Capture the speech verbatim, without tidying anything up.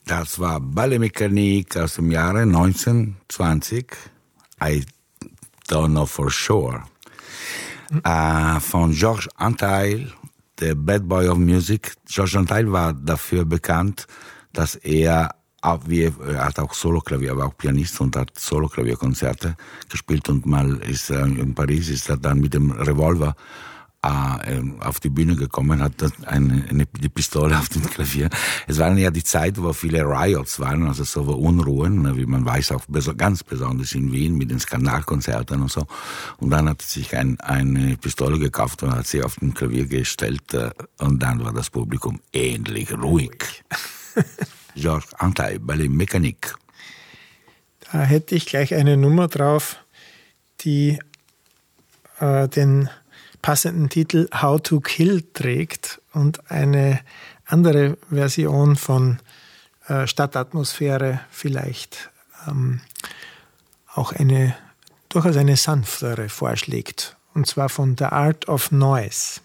Das war Ballet Mécanique aus dem Jahre neunzehnhundertzwanzig. I don't know for sure. Mhm. Äh, von Georges Antheil, der Bad Boy of Music. Georges Antheil war dafür bekannt, dass er, auch wie, er hat auch Solo-Klavier, er war auch Pianist und hat Solo-Klavierkonzerte gespielt und mal ist er in Paris, ist er dann mit dem Revolver auf die Bühne gekommen, hat eine, eine, die Pistole auf dem Klavier. Es waren ja die Zeit, wo viele Riots waren, also so Unruhen, wie man weiß, auch ganz besonders in Wien mit den Skandalkonzerten und so. Und dann hat er sich ein, eine Pistole gekauft und hat sie auf dem Klavier gestellt und dann war das Publikum ähnlich ruhig. Georges Antheil, Ballet Mécanique. Da hätte ich gleich eine Nummer drauf, die äh, den passenden Titel How to Kill trägt und eine andere Version von äh, Stadtatmosphäre vielleicht ähm, auch eine durchaus eine sanftere vorschlägt, und zwar von The Art of Noise.